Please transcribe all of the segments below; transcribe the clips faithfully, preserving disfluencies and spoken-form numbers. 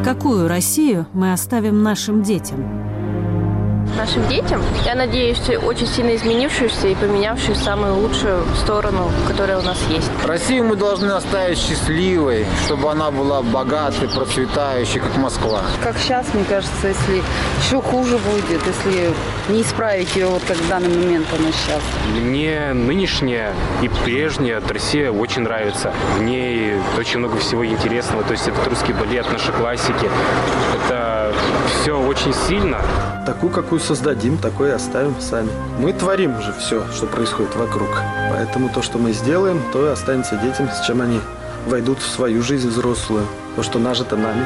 Какую Россию мы оставим нашим детям? Нашим детям, я надеюсь, очень сильно изменившуюся и поменявшуюся в самую лучшую сторону, которая у нас есть. Россию мы должны оставить счастливой, чтобы она была богатой, процветающей, как Москва. Как сейчас, мне кажется, если еще хуже будет, если не исправить ее, вот как в данный момент она сейчас. Мне нынешняя и прежняя Россия очень нравится. В ней очень много всего интересного. То есть это русский балет, наши классики. Это все очень сильно. Такую, какую создадим, такой и оставим сами. Мы творим же все, что происходит вокруг. Поэтому то, что мы сделаем, то и останется детям, с чем они войдут в свою жизнь взрослую. То, что нажито нами.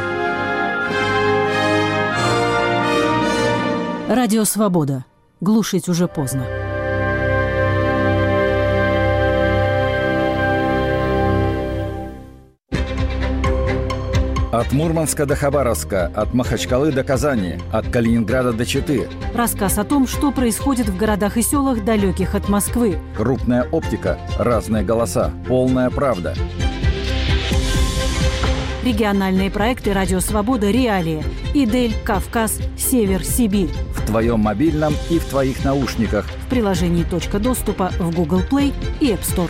Радио «Свобода». Глушить уже поздно. От Мурманска до Хабаровска, от Махачкалы до Казани, от Калининграда до Читы. Рассказ о том, что происходит в городах и селах, далеких от Москвы. Крупная оптика, разные голоса, полная правда. Региональные проекты «Радио Свобода», «Реалии», «Идель», «Кавказ», «Север», «Сибирь». В твоем мобильном и в твоих наушниках. В приложении «Точка доступа» в Google Play и App Store.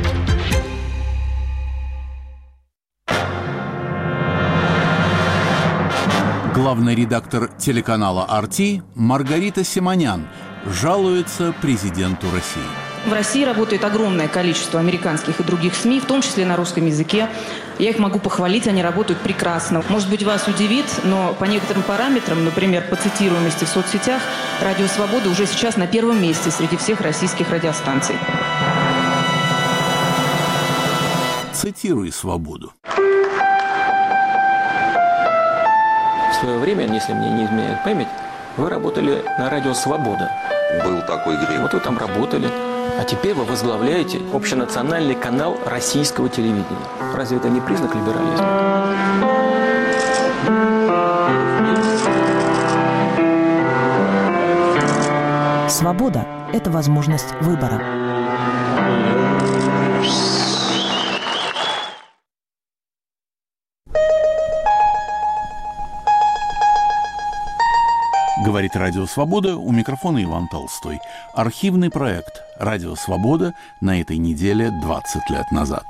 Главный редактор телеканала ар ти Маргарита Симонян жалуется президенту России. В России работает огромное количество американских и других СМИ, в том числе на русском языке. Я их могу похвалить, они работают прекрасно. Может быть, вас удивит, но по некоторым параметрам, например, по цитируемости в соцсетях, «Радио Свобода» уже сейчас на первом месте среди всех российских радиостанций. Цитируй «Свободу». В свое время, если мне не изменяет память, вы работали на радио «Свобода». Был такой грех. Вот вы там работали. А теперь вы возглавляете общенациональный канал российского телевидения. Разве это не признак либерализма? Свобода – это возможность выбора. Говорит «Радио Свобода», у микрофона Иван Толстой. Архивный проект «Радио Свобода» на этой неделе двадцать лет назад.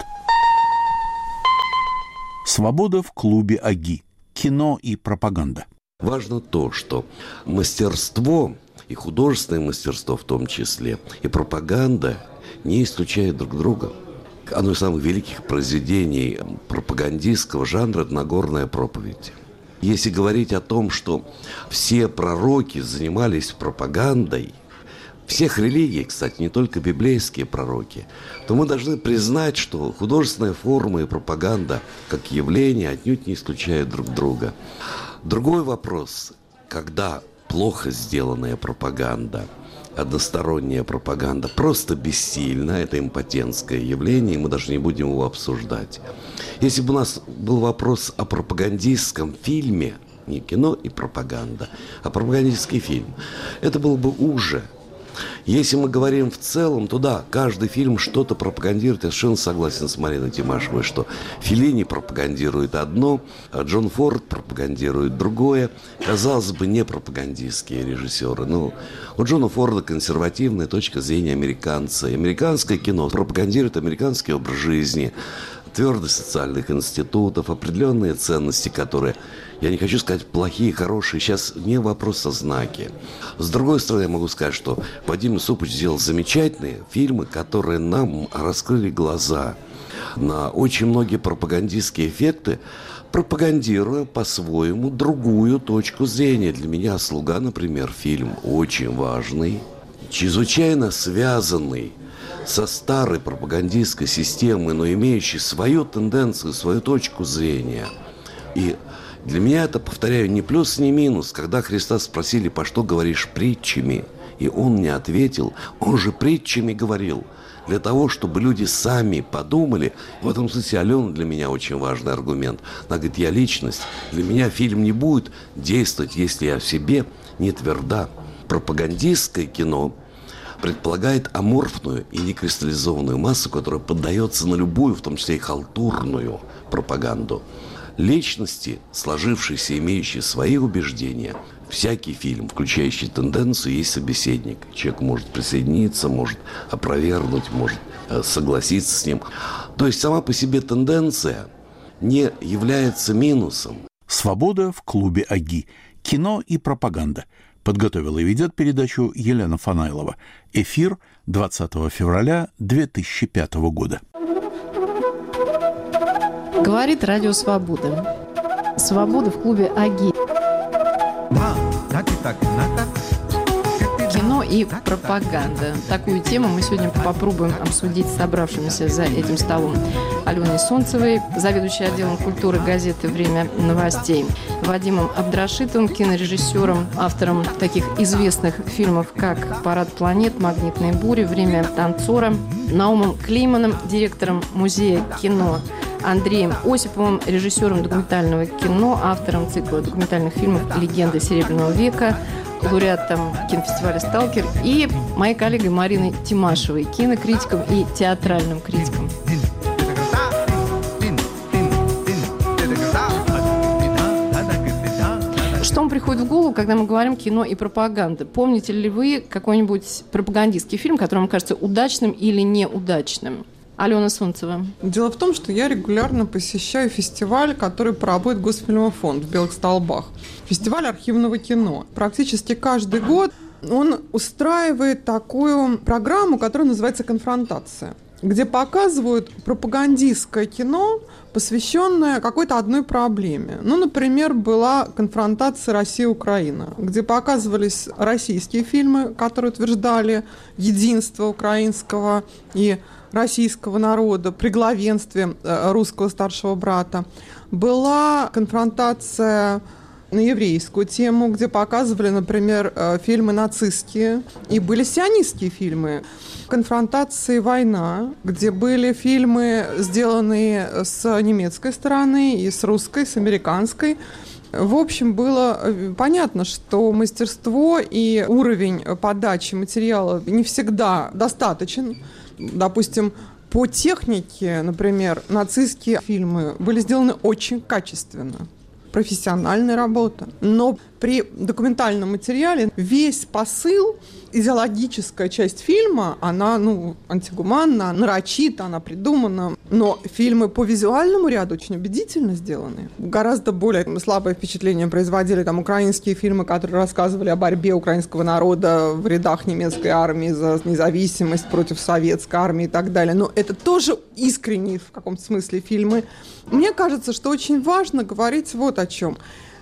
Свобода в клубе АГИ. Кино и пропаганда. Важно то, что мастерство, и художественное мастерство в том числе, и пропаганда не исключают друг друга. Одно из самых великих произведений пропагандистского жанра – это «Нагорная проповедь». Если говорить о том, что все пророки занимались пропагандой, всех религий, кстати, не только библейские пророки, то мы должны признать, что художественная форма и пропаганда как явление отнюдь не исключают друг друга. Другой вопрос, когда плохо сделанная пропаганда, односторонняя пропаганда просто бессильна, это импотентское явление, и мы даже не будем его обсуждать. Если бы у нас был вопрос о пропагандистском фильме, не кино и пропаганда, а пропагандистский фильм, это было бы уже. Если мы говорим в целом, то да, каждый фильм что-то пропагандирует. Я совершенно согласен с Мариной Тимашевой, что Феллини пропагандирует одно, а Джон Форд пропагандирует другое. Казалось бы, не пропагандистские режиссеры. Но у Джона Форда консервативная точка зрения американца. И американское кино пропагандирует американский образ жизни, твердость социальных институтов, определенные ценности, которые, я не хочу сказать плохие, хорошие, сейчас не вопрос о знаке. С другой стороны, я могу сказать, что Вадим Юсупович сделал замечательные фильмы, которые нам раскрыли глаза на очень многие пропагандистские эффекты, пропагандируя по-своему другую точку зрения. Для меня «Слуга», например, фильм очень важный, чрезвычайно связанный со старой пропагандистской системой, но имеющей свою тенденцию, свою точку зрения. И для меня это, повторяю, не плюс, не минус. Когда Христа спросили, по что говоришь притчами, и он не ответил, он же притчами говорил, для того, чтобы люди сами подумали. В этом смысле Алена для меня очень важный аргумент. Она говорит, я личность, для меня фильм не будет действовать, если я в себе не тверда. Пропагандистское кино предполагает аморфную и некристаллизованную массу, которая поддается на любую, в том числе и халтурную пропаганду. личности, сложившиеся, имеющие свои убеждения. Всякий фильм, включающий тенденцию, есть собеседник. Человек может присоединиться, может опровергнуть, может согласиться с ним. То есть сама по себе тенденция не является минусом. «Свобода в клубе АГИ. Кино и пропаганда». Подготовила и ведет передачу Елена Фанайлова. Эфир двадцатого февраля две тысячи пятого года. Говорит Радио Свобода. Свобода в клубе АГИ. Кино и пропаганда. Такую тему мы сегодня попробуем обсудить с собравшимися за этим столом Аленой Солнцевой, заведующей отделом культуры газеты «Время новостей», Вадимом Абдрашитовым, кинорежиссером, автором таких известных фильмов, как «Парад планет», «Магнитные бури», «Время танцора», Наумом Клейманом, директором музея кино, Андреем Осиповым, режиссером документального кино, автором цикла документальных фильмов «Легенды Серебряного века», лауреатом кинофестиваля «Сталкер», и моей коллегой Мариной Тимашевой, кинокритиком и театральным критиком. Что вам приходит в голову, когда мы говорим кино и пропаганда? Помните ли вы какой-нибудь пропагандистский фильм, который вам кажется удачным или неудачным? Алена Солнцева. Дело в том, что я регулярно посещаю фестиваль, который проводит Госфильмофонд в Белых Столбах. Фестиваль архивного кино. Практически каждый год он устраивает такую программу, которая называется «Конфронтация», где показывают пропагандистское кино, посвященное какой-то одной проблеме. Ну, например, была конфронтация Россия-Украина, где показывались российские фильмы, которые утверждали единство украинского и российского народа при главенстве русского старшего брата. Была конфронтация на еврейскую тему, где показывали, например, фильмы нацистские, и были сионистские фильмы. Конфронтации «Война», где были фильмы, сделанные с немецкой стороны и с русской, с американской. В общем, было понятно, что мастерство и уровень подачи материала не всегда достаточен. Допустим, по технике, например, нацистские фильмы были сделаны очень качественно. Профессиональная работа. Но при документальном материале весь посыл, идеологическая часть фильма, она, ну, антигуманна, нарочита, она придумана. Но фильмы по визуальному ряду очень убедительно сделаны. Гораздо более слабое впечатление производили там украинские фильмы, которые рассказывали о борьбе украинского народа в рядах немецкой армии за независимость против советской армии и так далее. Но это тоже искренние в каком-то смысле фильмы. Мне кажется, что очень важно говорить вот о чем.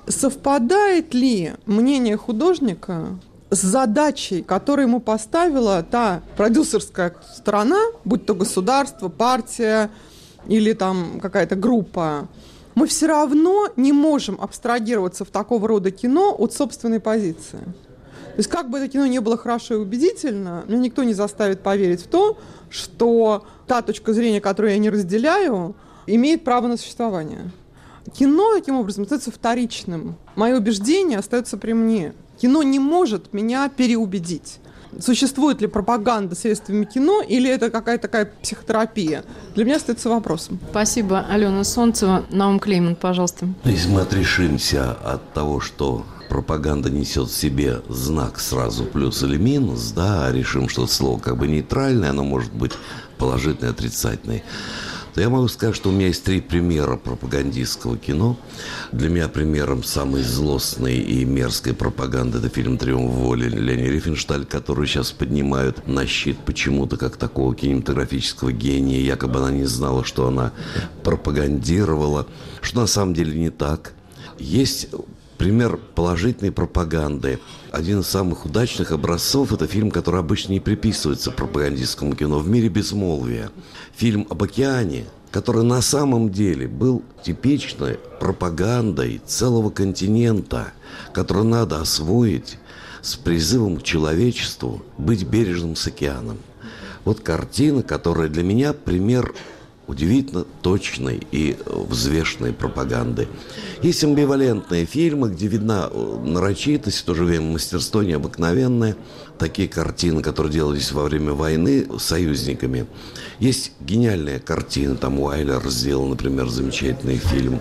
Совпадает ли мнение художника с задачей, которую ему поставила та продюсерская сторона, будь то государство, партия или там какая-то группа? Мы все равно не можем абстрагироваться в такого рода кино от собственной позиции. То есть как бы это кино не было хорошо и убедительно, мне никто не заставит поверить в то, что та точка зрения, которую я не разделяю, имеет право на существование. Кино, таким образом, остается вторичным. Мои убеждения остаются при мне. Кино не может меня переубедить. Существует ли пропаганда средствами кино или это какая-то такая психотерапия? Для меня остается вопросом. Спасибо, Алена Солнцева. Наум Клейман, пожалуйста. Если мы отрешимся от того, что пропаганда несет в себе знак сразу плюс или минус, да, решим, что слово как бы нейтральное, оно может быть положительное, отрицательное, то я могу сказать, что у меня есть три примера пропагандистского кино. Для меня примером самой злостной и мерзкой пропаганды это фильм «Триумф воли» Лени Рифеншталь, которую сейчас поднимают на щит почему-то как такого кинематографического гения. Якобы она не знала, что она пропагандировала, что на самом деле не так. Есть пример положительной пропаганды. Один из самых удачных образцов – это фильм, который обычно не приписывается пропагандистскому кино, «В мире безмолвия». Фильм об океане, который на самом деле был типичной пропагандой целого континента, который надо освоить с призывом к человечеству быть бережным с океаном. Вот картина, которая для меня пример удивительно точной и взвешенной пропаганды. Есть амбивалентные фильмы, где видна нарочитость, в то же время мастерство необыкновенное. Такие картины, которые делались во время войны с союзниками. Есть гениальные картины. Там Уайлер сделал, например, замечательный фильм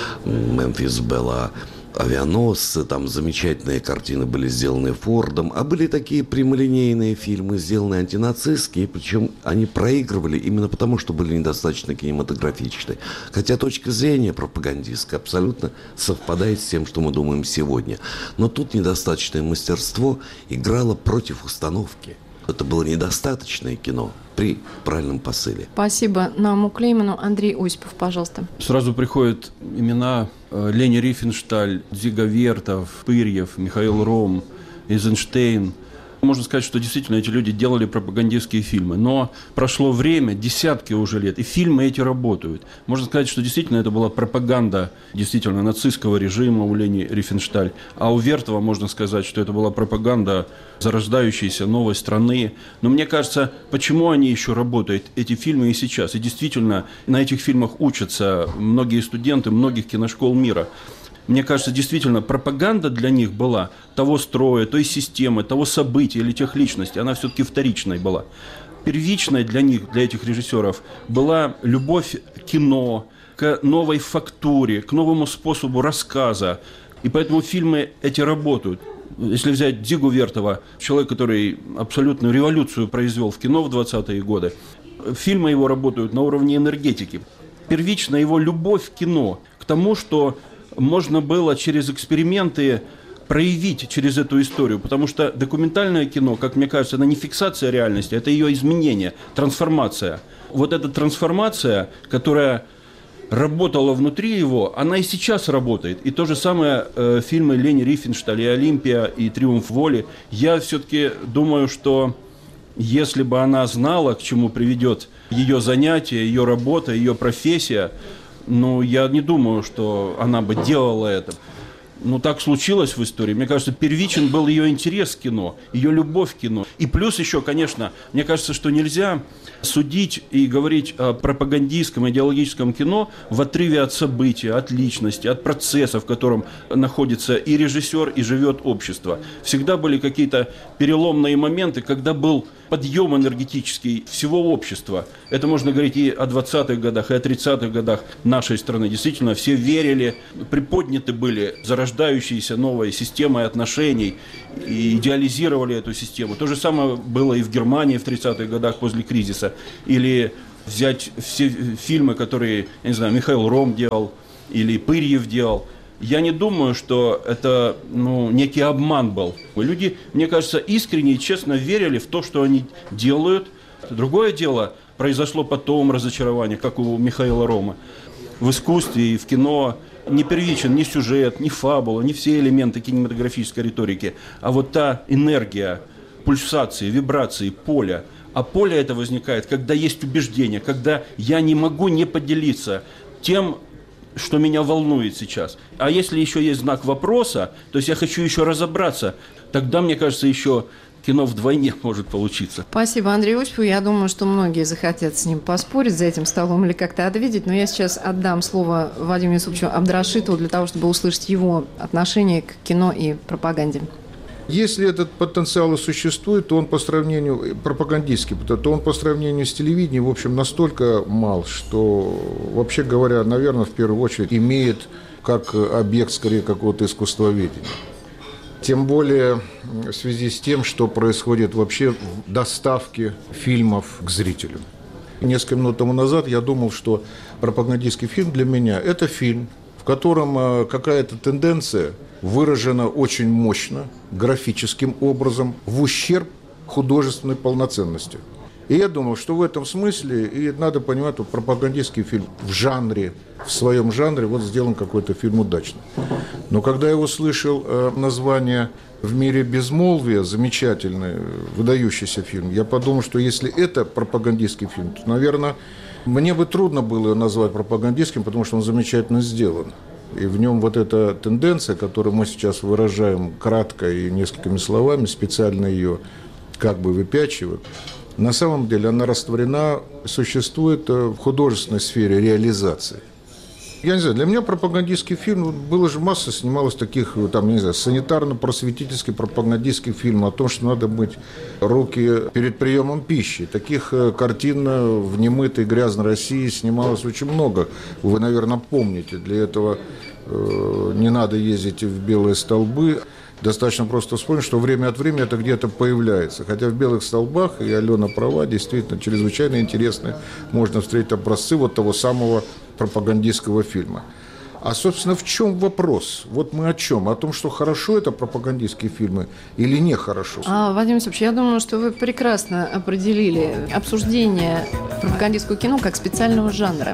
«Мемфис Белла». Авианосцы, там замечательные картины были сделаны Фордом, а были такие прямолинейные фильмы, сделанные антинацистские, причем они проигрывали именно потому, что были недостаточно кинематографичны. Хотя точка зрения пропагандистская абсолютно совпадает с тем, что мы думаем сегодня. Но тут недостаточное мастерство играло против установки. Это было недостаточное кино при правильном посыле. Спасибо Науму Клейману. Андрей Осипов, пожалуйста. Сразу приходят имена Лени Рифеншталь, Дзига Вертов, Пырьев, Михаил Ром, Эйзенштейн. Можно сказать, что действительно эти люди делали пропагандистские фильмы. Но прошло время, десятки уже лет, и фильмы эти работают. Можно сказать, что действительно это была пропаганда действительно нацистского режима у Лени Рифеншталь. А у Вертова можно сказать, что это была пропаганда зарождающейся новой страны. Но мне кажется, почему они еще работают, эти фильмы, и сейчас. И действительно, на этих фильмах учатся многие студенты многих киношкол мира. Мне кажется, действительно, пропаганда для них была того строя, той системы, того события или тех личностей, она все-таки вторичной была. Первичной для них, для этих режиссеров, была любовь к кино, к новой фактуре, к новому способу рассказа. И поэтому фильмы эти работают. Если взять Дзигу Вертова, человек, который абсолютную революцию произвел в кино в двадцатые годы, фильмы его работают на уровне энергетики. Первично его любовь к кино, к тому, что можно было через эксперименты проявить через эту историю, потому что документальное кино, как мне кажется, это не фиксация реальности, это ее изменение, трансформация. Вот эта трансформация, которая работала внутри его, она и сейчас работает. И то же самое э, фильмы Лени Рифеншталь, и «Олимпия», и «Триумф воли». Я все-таки думаю, что если бы она знала, к чему приведет ее занятие, ее работа, ее профессия, ну, я не думаю, что она бы делала это. Ну, так случилось в истории. Мне кажется, первичен был ее интерес к кино, ее любовь к кино. И плюс еще, конечно, мне кажется, что нельзя судить и говорить о пропагандистском, идеологическом кино в отрыве от события, от личности, от процесса, в котором находится и режиссер, и живет общество. Всегда были какие-то переломные моменты, когда был подъем энергетический всего общества. Это можно говорить и о двадцатых годах, и о тридцатых годах нашей страны. Действительно, все верили, приподняты были зарождающиеся новой системой отношений и идеализировали эту систему. То же самое было и в Германии в тридцатых годах после кризиса. Или взять все фильмы, которые, я не знаю, Михаил Ром делал или Пырьев делал. Я не думаю, что это, ну, некий обман был. Люди, мне кажется, искренне и честно верили в то, что они делают. Другое дело, произошло потом разочарование, как у Михаила Рома. В искусстве и в кино не первичен ни сюжет, ни фабула, ни все элементы кинематографической риторики, а вот та энергия, пульсации, вибрации, поля. А поле это возникает, когда есть убеждение, когда я не могу не поделиться тем, что меня волнует сейчас. А если еще есть знак вопроса, то есть я хочу еще разобраться, тогда, мне кажется, еще кино вдвойне может получиться. Спасибо, Андрей Осипов. Я думаю, что многие захотят с ним поспорить за этим столом или как-то ответить, но я сейчас отдам слово Вадиму Юсуповичу Абдрашитову для того, чтобы услышать его отношение к кино и пропаганде. Если этот потенциал и существует, то он по сравнению, пропагандистский, то он по сравнению с телевидением, в общем, настолько мал, что, вообще говоря, наверное, в первую очередь имеет как объект, скорее, какого-то искусствоведения. Тем более в связи с тем, что происходит вообще в доставке фильмов к зрителю. Несколько минут тому назад я думал, что пропагандистский фильм для меня – это фильм, в котором какая-то тенденция выражена очень мощно, графическим образом, в ущерб художественной полноценности. И я думал, что в этом смысле, и надо понимать, вот пропагандистский фильм в жанре, в своем жанре, вот сделан какой-то фильм удачно. Но когда я услышал э, название «В мире безмолвия», замечательный, выдающийся фильм, я подумал, что если это пропагандистский фильм, то, наверное, мне бы трудно было назвать пропагандистским, потому что он замечательно сделан. И в нем вот эта тенденция, которую мы сейчас выражаем кратко и несколькими словами, специально ее как бы выпячивают, На самом деле она растворена, существует в художественной сфере реализации. Я не знаю, для меня пропагандистский фильм, было же масса, снималось таких, там, не знаю, санитарно-просветительский пропагандистский фильм о том, что надо мыть руки перед приемом пищи. Таких картин в немытой грязной России снималось очень много. Вы, наверное, помните, для этого э, не надо ездить в белые столбы. Достаточно просто вспомнить, что время от времени это где-то появляется. Хотя в «Белых столбах», и Алена права, действительно чрезвычайно интересные, можно встретить образцы вот того самого пропагандистского фильма. А, собственно, в чем вопрос? Вот мы о чем? О том, что хорошо это пропагандистские фильмы или нехорошо? А, Вадим Юсупович, я думаю, что вы прекрасно определили обсуждение пропагандистского кино как специального жанра.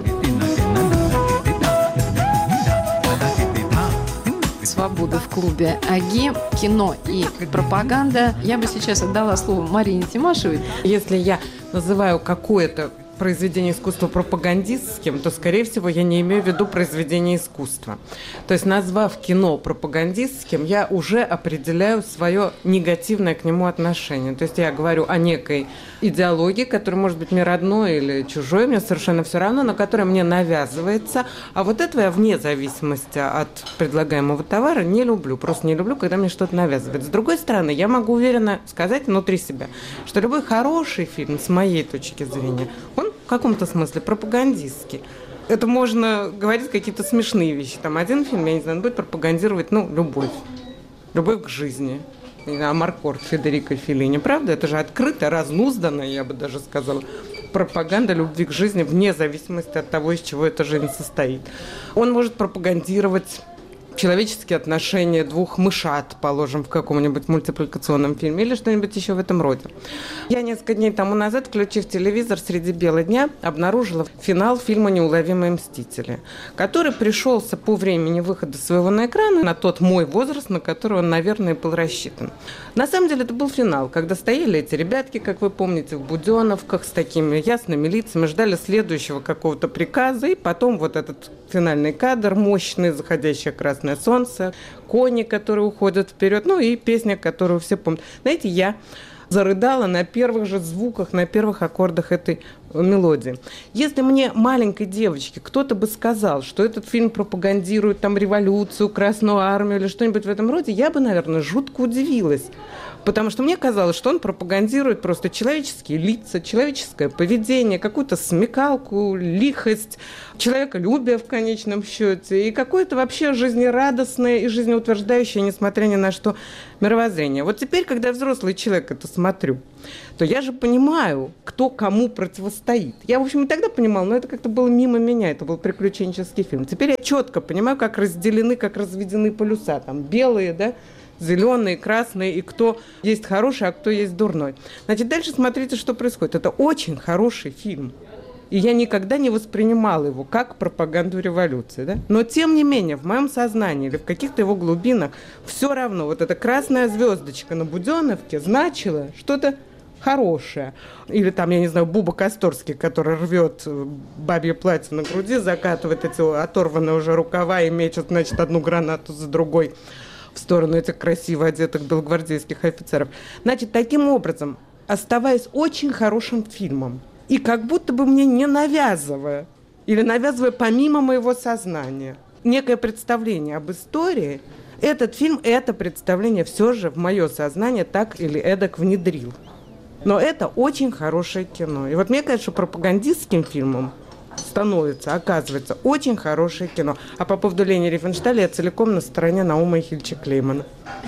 «Свобода» в клубе АГИ, кино и пропаганда. Я бы сейчас отдала слово Марине Тимашевой. Если я называю какое-то произведение искусства пропагандистским, то, скорее всего, я не имею в виду произведение искусства. То есть, назвав кино пропагандистским, я уже определяю свое негативное к нему отношение. То есть я говорю о некой идеологии, которая может быть мне родной или чужой, мне совершенно все равно, но которая мне навязывается. А вот этого я вне зависимости от предлагаемого товара не люблю. Просто не люблю, когда мне что-то навязывают. С другой стороны, я могу уверенно сказать внутри себя, что любой хороший фильм, с моей точки зрения, он в каком-то смысле пропагандистский. Это можно говорить какие-то смешные вещи. Там один фильм, я не знаю, он будет пропагандировать, ну, любовь. Любовь к жизни. Амаркорд Федерико Феллини. Правда? Это же открыто, разнузданно, я бы даже сказала, пропаганда любви к жизни вне зависимости от того, из чего эта жизнь состоит. Он может пропагандировать человеческие отношения двух мышат, положим, в каком-нибудь мультипликационном фильме или что-нибудь еще в этом роде. Я несколько дней тому назад, включив телевизор среди бела дня, обнаружила финал фильма «Неуловимые мстители», который пришелся по времени выхода своего на экран на тот мой возраст, на который он, наверное, был рассчитан. На самом деле это был финал, когда стояли эти ребятки, как вы помните, в буденовках с такими ясными лицами, ждали следующего какого-то приказа, и потом вот этот финальный кадр, мощный, заходящее красное солнце, кони, которые уходят вперед, ну и песня, которую все помнят. Знаете, я зарыдала на первых же звуках, на первых аккордах этой мелодии. Если мне, маленькой девочке, кто-то бы сказал, что этот фильм пропагандирует там революцию, Красную армию или что-нибудь в этом роде, я бы, наверное, жутко удивилась. Потому что мне казалось, что он пропагандирует просто человеческие лица, человеческое поведение, какую-то смекалку, лихость, человеколюбие в конечном счете и какое-то вообще жизнерадостное и жизнеутверждающее, несмотря ни на что, мировоззрение. Вот теперь, когда я взрослый человек это смотрю, то я же понимаю, кто кому противостоит. Я, в общем, и тогда понимала, но это как-то было мимо меня, это был приключенческий фильм. Теперь я четко понимаю, как разделены, как разведены полюса. Там белые, да, зеленые, красные, и кто есть хороший, а кто есть дурной. Значит, дальше смотрите, что происходит. Это очень хороший фильм. И я никогда не воспринимала его как пропаганду революции. Да? Но, тем не менее, в моем сознании или в каких-то его глубинах все равно вот эта красная звездочка на Буденовке значила что-то хорошее. Или там, я не знаю, Буба Косторский, который рвет бабье платье на груди, закатывает эти оторванные уже рукава и мечет, значит, одну гранату за другой в сторону этих красиво одетых белогвардейских офицеров. Значит, таким образом, оставаясь очень хорошим фильмом, и как будто бы мне не навязывая, или навязывая помимо моего сознания, некое представление об истории, этот фильм, это представление все же в мое сознание так или эдак внедрил. Но это очень хорошее кино. И вот мне кажется, что пропагандистским фильмом становится, оказывается, очень хорошее кино. А по поводу Лени Рифеншталя я целиком на стороне Наума Ильича Клеймана.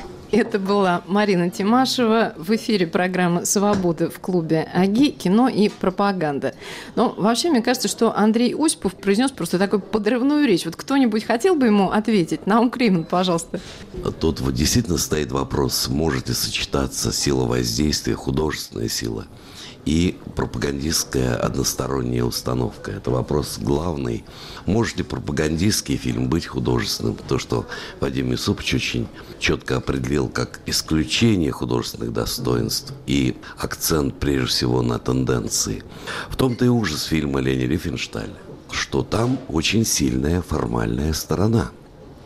Это была Марина Тимашева в эфире программы «Свобода» в клубе АГИ, кино и пропаганда. Но вообще, мне кажется, что Андрей Осипов произнес просто такую подрывную речь. Вот кто-нибудь хотел бы ему ответить? Наум Клейман, пожалуйста. Тут вот действительно стоит вопрос, может ли сочетаться сила воздействия, художественная сила и пропагандистская односторонняя установка. Это вопрос главный. Может ли пропагандистский фильм быть художественным? То, что Вадим Юсупович очень четко определил как исключение художественных достоинств и акцент, прежде всего, на тенденции. В том-то и ужас фильма Лени Рифеншталь, что там очень сильная формальная сторона.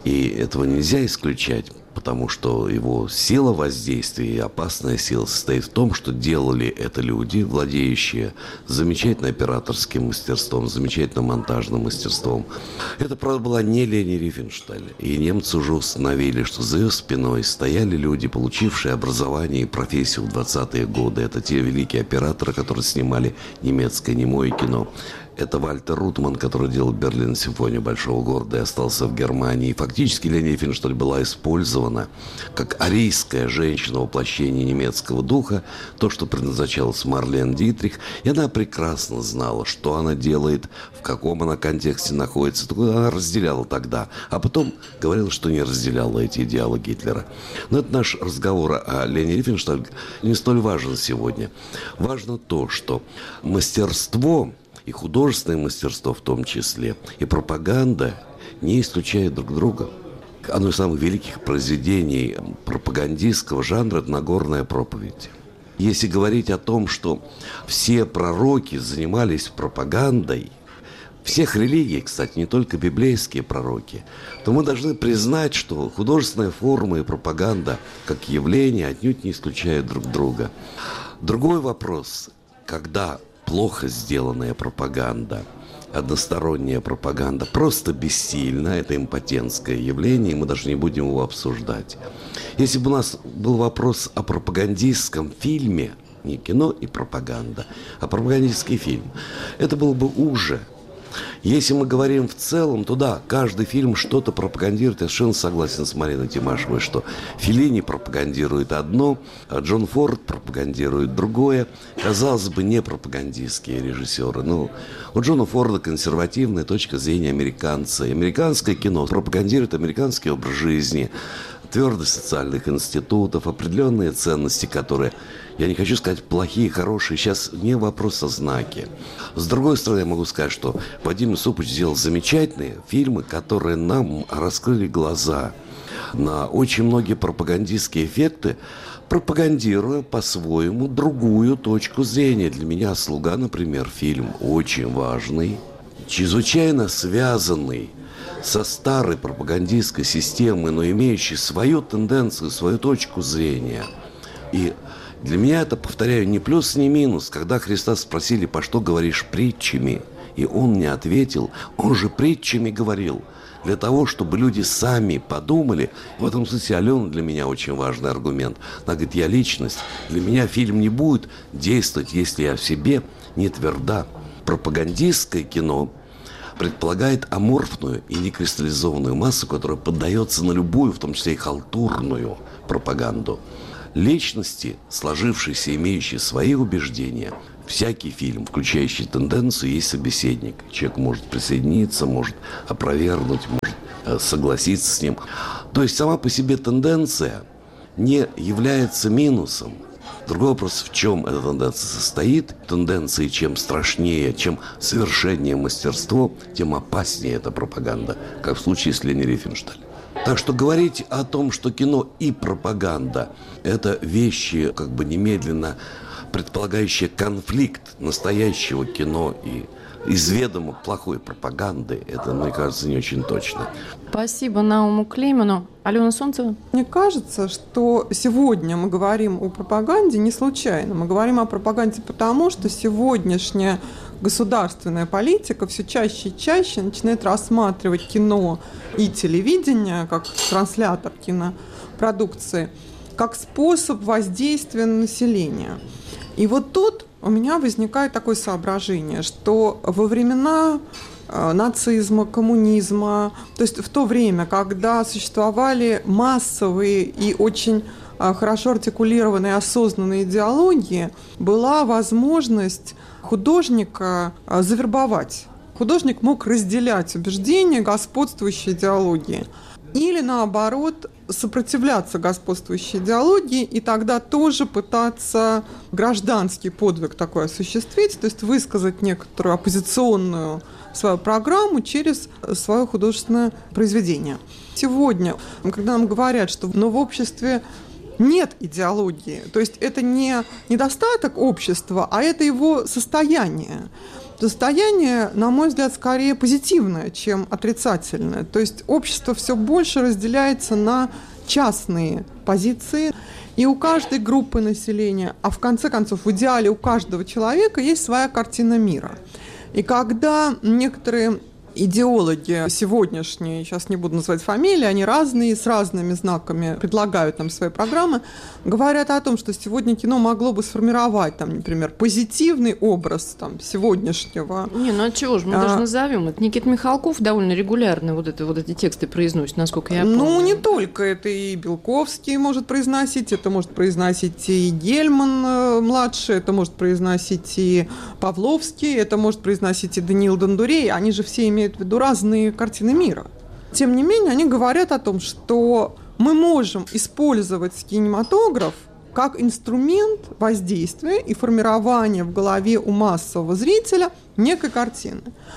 И этого нельзя исключать, потому что его сила воздействия и опасная сила состоит в том, что делали это люди, владеющие замечательным операторским мастерством, замечательным монтажным мастерством. Это, правда, была не Лени Рифеншталь. И немцы уже установили, что за ее спиной стояли люди, получившие образование и профессию в двадцатые годы. Это те великие операторы, которые снимали немецкое немое кино. Это Вальтер Рутман, который делал Берлин симфонию большого города и остался в Германии. И фактически Лени Рифеншталь была использована как арийская женщина воплощения немецкого духа, то, что предназначалось Марлен Дитрих. И она прекрасно знала, что она делает, в каком она контексте находится. Только она разделяла тогда, а потом говорила, что не разделяла эти идеалы Гитлера. Но это наш разговор о Лене Рифеншталь не столь важен сегодня. Важно то, что мастерство, и художественное мастерство в том числе, и пропаганда не исключают друг друга. Одно из самых великих произведений пропагандистского жанра – это «Нагорная проповедь». Если говорить о том, что все пророки занимались пропагандой, всех религий, кстати, не только библейские пророки, то мы должны признать, что художественная форма и пропаганда как явление отнюдь не исключают друг друга. Другой вопрос, когда плохо сделанная пропаганда, односторонняя пропаганда просто бессильна, это импотентское явление, и мы даже не будем его обсуждать. Если бы у нас был вопрос о пропагандистском фильме, не кино и пропаганда, а пропагандистский фильм, это было бы уже. Если мы говорим в целом, то да, каждый фильм что-то пропагандирует. Я совершенно согласен с Мариной Тимашевой, что Феллини пропагандирует одно, а Джон Форд пропагандирует другое. Казалось бы, не пропагандистские режиссеры. Но у Джона Форда консервативная точка зрения американца. И американское кино пропагандирует американский образ жизни, твердость социальных институтов, определенные ценности, которые, я не хочу сказать плохие, хорошие, сейчас не вопрос о знаке. С другой стороны, я могу сказать, что Вадим Юсупович сделал замечательные фильмы, которые нам раскрыли глаза на очень многие пропагандистские эффекты, пропагандируя по-своему другую точку зрения. Для меня «Слуга», например, фильм очень важный, чрезвычайно связанный со старой пропагандистской системой, но имеющей свою тенденцию, свою точку зрения. И для меня это, повторяю, не плюс, не минус. Когда Христа спросили, по что говоришь притчами, и он не ответил, он же притчами говорил, для того, чтобы люди сами подумали. В этом смысле Алена для меня очень важный аргумент. Она говорит, я личность, для меня фильм не будет действовать, если я в себе не тверда. Пропагандистское кино предполагает аморфную и некристаллизованную массу, которая поддается на любую, в том числе и халтурную пропаганду. Личности, сложившиеся, имеющие свои убеждения, всякий фильм, включающий тенденцию, есть собеседник. Человек может присоединиться, может опровергнуть, может согласиться с ним. То есть сама по себе тенденция не является минусом. Другой вопрос, в чем эта тенденция состоит. Тенденции, чем страшнее, чем совершеннее мастерство, тем опаснее эта пропаганда, как в случае с Лени Рифеншталь. Так что говорить о том, что кино и пропаганда – это вещи, как бы немедленно предполагающие конфликт настоящего кино и изведомо плохой пропаганды, это, мне кажется, не очень точно. Спасибо Науму Клейману. Алена Солнцева? Мне кажется, что сегодня мы говорим о пропаганде не случайно. Мы говорим о пропаганде потому, что сегодняшняя государственная политика все чаще и чаще начинает рассматривать кино и телевидение, как транслятор кинопродукции, как способ воздействия на население. И вот тут у меня возникает такое соображение, что во времена нацизма, коммунизма, то есть в то время, когда существовали массовые и очень хорошо артикулированные осознанные идеологии, была возможность художника завербовать. Художник мог разделять убеждения господствующей идеологии или, наоборот, сопротивляться господствующей идеологии и тогда тоже пытаться гражданский подвиг такой осуществить, то есть высказать некоторую оппозиционную свою программу через свое художественное произведение. Сегодня, когда нам говорят, что ну, в обществе нет идеологии, то есть это не недостаток общества, а это его состояние. состояние, на мой взгляд, скорее позитивное, чем отрицательное. То есть общество все больше разделяется на частные позиции, и у каждой группы населения, а в конце концов в идеале у каждого человека есть своя картина мира. И когда некоторые идеологи сегодняшние, сейчас не буду называть фамилии, они разные, с разными знаками предлагают нам свои программы, говорят о том, что сегодня кино могло бы сформировать, там, например, позитивный образ там, сегодняшнего. Не, ну от чего же, мы а... даже назовем. Это Никита Михалков довольно регулярно вот, это, вот эти тексты произносит, насколько я помню. Ну, не только. Это и Белковский может произносить, это может произносить и Гельман-младший, это может произносить и Павловский, это может произносить и Даниил Дондурей. Они же все имеют в виду разные картины мира. Тем не менее, они говорят о том, что мы можем использовать кинематограф как инструмент воздействия и формирования в голове у массового зрителя некой картины.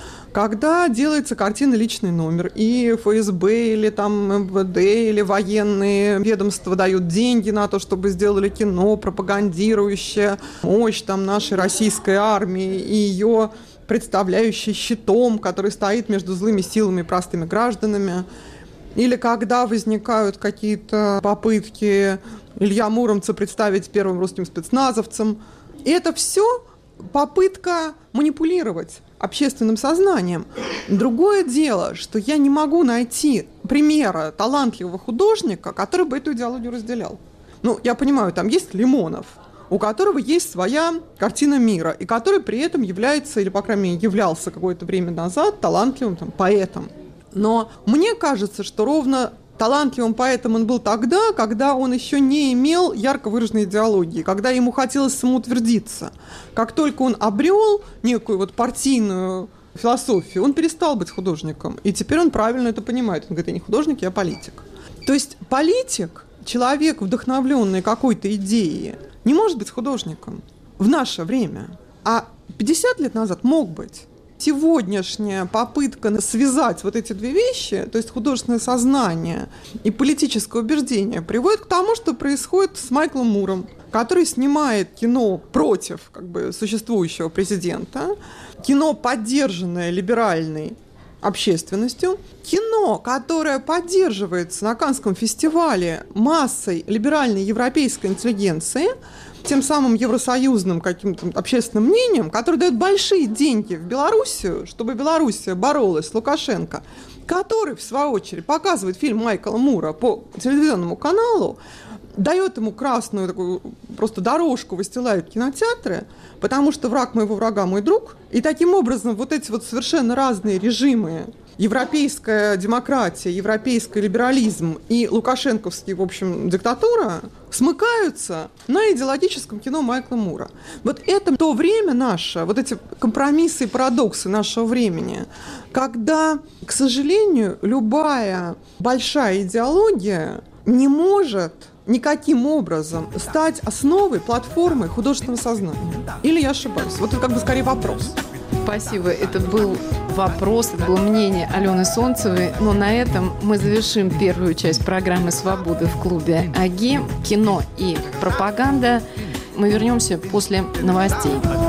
Когда делается картина «Личный номер», и эф эс бэ или там эм вэ дэ или военные ведомства дают деньги на то, чтобы сделали кино, пропагандирующее мощь там, нашей российской армии и ее представляющий щитом, который стоит между злыми силами и простыми гражданами. Или когда возникают какие-то попытки Илья Муромца представить первым русским спецназовцем. И это все попытка манипулировать общественным сознанием. Другое дело, что я не могу найти примера талантливого художника, который бы эту идеологию разделял. Ну, я понимаю, там есть Лимонов, у которого есть своя картина мира, и который при этом является, или, по крайней мере, являлся какое-то время назад талантливым там, поэтом. Но мне кажется, что ровно талантливым поэтом он был тогда, когда он еще не имел ярко выраженной идеологии, когда ему хотелось самоутвердиться. Как только он обрел некую вот партийную философию, он перестал быть художником. И теперь он правильно это понимает. Он говорит, я не художник, я политик. То есть политик, человек, вдохновленный какой-то идеей, не может быть художником в наше время. А пятьдесят лет назад мог быть. Сегодняшняя попытка связать вот эти две вещи, то есть художественное сознание и политическое убеждение, приводит к тому, что происходит с Майклом Муром, который снимает кино против как бы, существующего президента, кино, поддержанное либеральной общественностью, кино, которое поддерживается на Каннском фестивале массой либеральной европейской интеллигенции, тем самым евросоюзным каким-то общественным мнением, который дает большие деньги в Белоруссию, чтобы Белоруссия боролась с Лукашенко, который, в свою очередь, показывает фильм Майкла Мура по телевизионному каналу, дает ему красную такую просто дорожку, выстилает кинотеатры, потому что враг моего врага мой друг. И таким образом вот эти вот совершенно разные режимы, европейская демократия, европейский либерализм и лукашенковский, в общем, диктатура смыкаются на идеологическом кино Майкла Мура. Вот это то время наше, вот эти компромиссы и парадоксы нашего времени, когда, к сожалению, любая большая идеология не может никаким образом стать основой, платформой художественного сознания. Или я ошибаюсь? Вот это как бы скорее вопрос. Спасибо. Это был вопрос, это было мнение Алены Солнцевой. Но на этом мы завершим первую часть программы «Свобода» в клубе АГИ. Кино и пропаганда. Мы вернемся после новостей.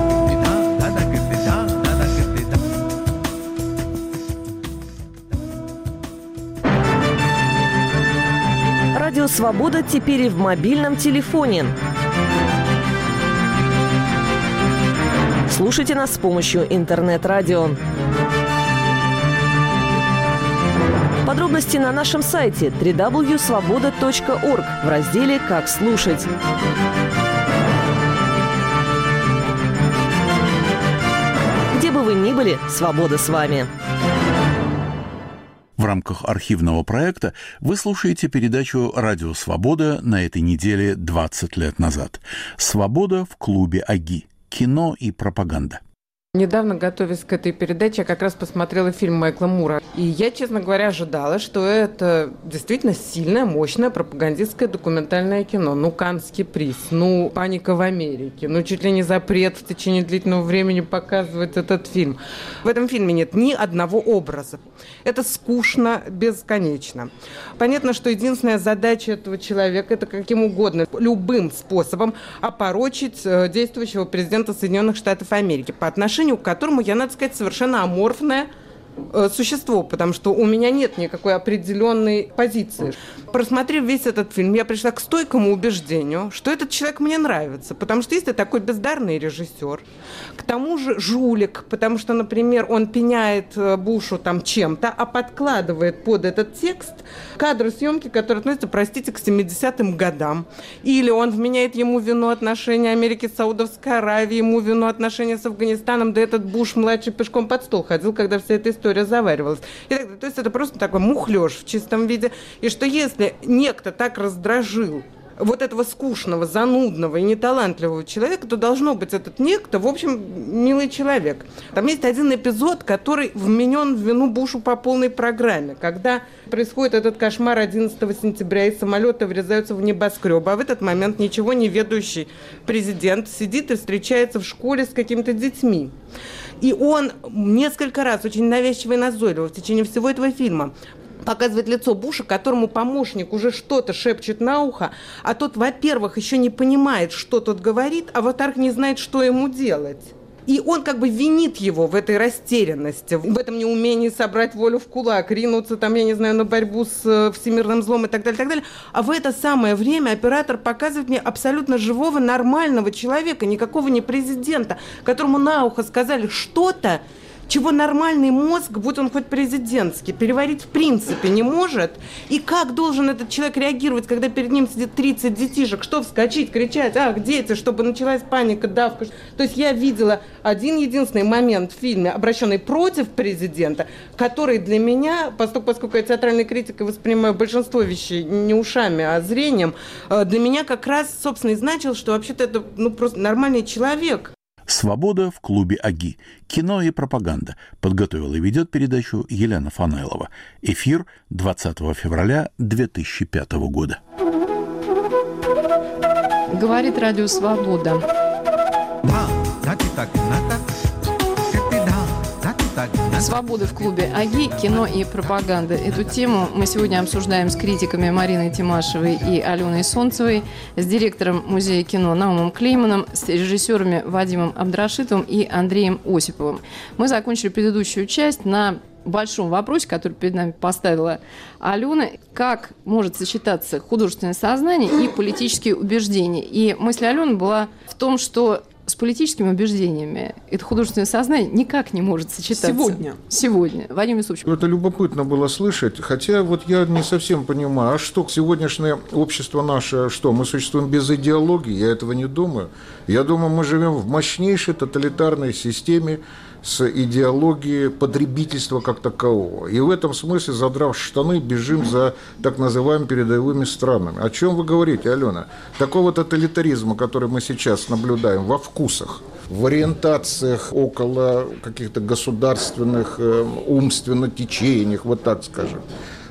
Радио «Свобода» теперь и в мобильном телефоне. Слушайте нас с помощью интернет-радио. Подробности на нашем сайте дабл ю дабл ю дабл ю точка свобода точка орг в разделе «Как слушать». Где бы вы ни были, свобода с вами. В рамках архивного проекта вы слушаете передачу «Радио Свобода» на этой неделе двадцать лет назад. «Свобода в клубе АГИ. Кино и пропаганда». Недавно, готовясь к этой передаче, я как раз посмотрела фильм Майкла Мура. И я, честно говоря, ожидала, что это действительно сильное, мощное пропагандистское документальное кино. Ну, Каннский приз, ну, паника в Америке, ну, чуть ли не запрет в течение длительного времени показывать этот фильм. В этом фильме нет ни одного образа. Это скучно, бесконечно. Понятно, что единственная задача этого человека – это каким угодно, любым способом опорочить действующего президента Соединенных Штатов Америки по отношению отношению к которому я, надо сказать, совершенно аморфная существо, потому что у меня нет никакой определенной позиции. Просмотрев весь этот фильм, я пришла к стойкому убеждению, что этот человек мне нравится, потому что если такой бездарный режиссер, к тому же жулик, потому что, например, он пеняет Бушу там чем-то, а подкладывает под этот текст кадры съемки, которые относятся, простите, к семидесятым годам. Или он вменяет ему вину отношения Америки с Саудовской Аравией, ему вину отношения с Афганистаном, да этот Буш-младший пешком под стол ходил, когда вся эта история заваривалась. И так, то есть это просто такой мухлёж в чистом виде. И что если некто так раздражил вот этого скучного, занудного и неталантливого человека, то должно быть этот некто, в общем, милый человек. Там есть один эпизод, который вменен в вину Бушу по полной программе, когда происходит этот кошмар одиннадцатого сентября, и самолеты врезаются в небоскреб, а в этот момент ничего не ведающий президент сидит и встречается в школе с какими-то детьми. И он несколько раз, очень навязчиво и назойливо в течение всего этого фильма показывает лицо Буша, которому помощник уже что-то шепчет на ухо, а тот, во-первых, еще не понимает, что тот говорит, а во-вторых, не знает, что ему делать. И он как бы винит его в этой растерянности, в этом неумении собрать волю в кулак, ринуться там, я не знаю, на борьбу с всемирным злом и так далее, так далее. А в это самое время оператор показывает мне абсолютно живого, нормального человека, никакого не президента, которому на ухо сказали что-то, чего нормальный мозг, будь он хоть президентский, переварить в принципе не может. И как должен этот человек реагировать, когда перед ним сидит тридцать детишек? Что вскочить, кричать, ах, дети, чтобы началась паника, давка. То есть я видела один единственный момент в фильме, обращенный против президента, который для меня, поскольку, поскольку я театральной критикой воспринимаю большинство вещей не ушами, а зрением, для меня как раз, собственно, и значил, что вообще-то это ну, просто нормальный человек. «Свобода в клубе АГИ. Кино и пропаганда». Подготовила и ведет передачу Елена Фанайлова. Эфир двадцатого февраля две тысячи пятого года. Говорит Радио Свобода. Свобода в клубе АГИ, кино и пропаганда. Эту тему мы сегодня обсуждаем с критиками Мариной Тимашевой и Аленой Солнцевой, с директором Музея кино Наумом Клейманом, с режиссерами Вадимом Абдрашитовым и Андреем Осиповым. Мы закончили предыдущую часть на большом вопросе, который перед нами поставила Алена, как может сочетаться художественное сознание и политические убеждения. И мысль Алены была в том, что с политическими убеждениями это художественное сознание никак не может сочетаться. Сегодня. Сегодня. Вадим Юсупович. Это любопытно было слышать, хотя вот я не совсем понимаю, а что сегодняшнее общество наше, что мы существуем без идеологии? Я этого не думаю. Я думаю, мы живем в мощнейшей тоталитарной системе с идеологией потребительства как такового. И в этом смысле, задрав штаны, бежим за так называемыми передовыми странами. О чем вы говорите, Алена? Такого тоталитаризма, который мы сейчас наблюдаем во вкусах, в ориентациях около каких-то государственных, умственных течениях, вот так скажем,